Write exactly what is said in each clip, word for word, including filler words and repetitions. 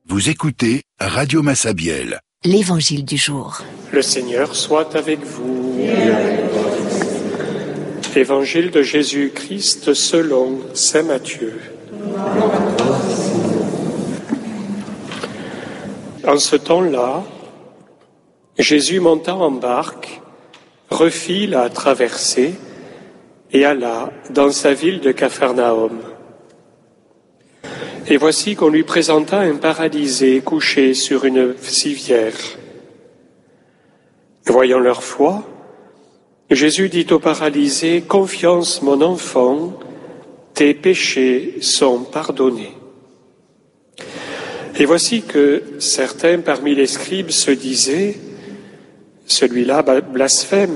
Vous écoutez Radio Massabielle. L'Évangile du jour. Le Seigneur soit avec vous. Évangile de Jésus-Christ selon saint Matthieu. En ce temps-là, Jésus monta en barque, refit la traversée et alla dans sa ville de Capharnaüm. Et voici qu'on lui présenta un paralysé couché sur une civière. Voyant leur foi, Jésus dit au paralysé, « Confiance, mon enfant, tes péchés sont pardonnés. » Et voici que certains parmi les scribes se disaient, « Celui-là blasphème. »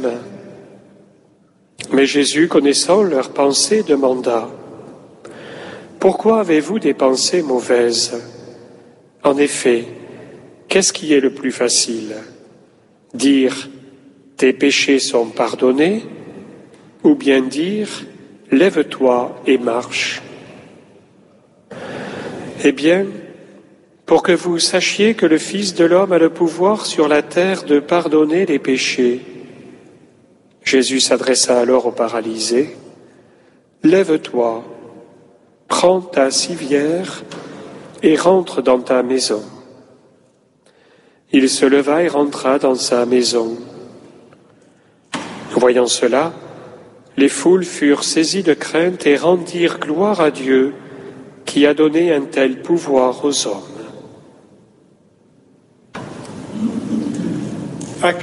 Mais Jésus, connaissant leurs pensées, demanda, « Pourquoi avez-vous des pensées mauvaises ? En effet, qu'est-ce qui est le plus facile ? Dire « Tes péchés sont pardonnés » ou bien dire « Lève-toi et marche ». Eh bien, pour que vous sachiez que le Fils de l'homme a le pouvoir sur la terre de pardonner les péchés, Jésus s'adressa alors au paralysé, « Lève-toi, prends ta civière et rentre dans ta maison. » Il se leva et rentra dans sa maison. Voyant cela, les foules furent saisies de crainte et rendirent gloire à Dieu qui a donné un tel pouvoir aux hommes.